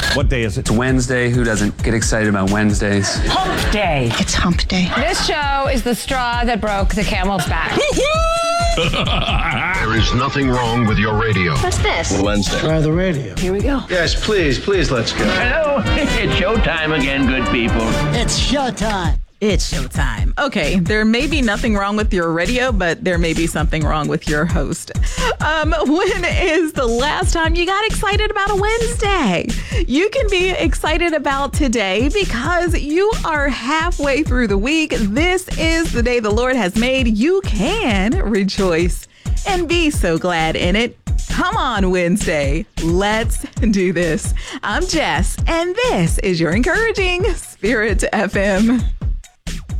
What day is it? It's Wednesday. Who doesn't get excited about Wednesdays? Hump Day. It's hump day. This show is the straw that broke the camel's back. There is nothing wrong with your radio. What's this? Wednesday. Try the radio. Here we go. Yes, please, let's go. Hello, it's showtime again, good people. It's showtime. It's showtime. Okay, there may be nothing wrong with your radio, but there may be something wrong with your host. When is the last time you got excited about a Wednesday? You can be excited about today because you are halfway through the week. This is the day the Lord has made. You can rejoice and be so glad in it. Come on, Wednesday. Let's do this. I'm Jess, and this is your Encouraging Spirit FM.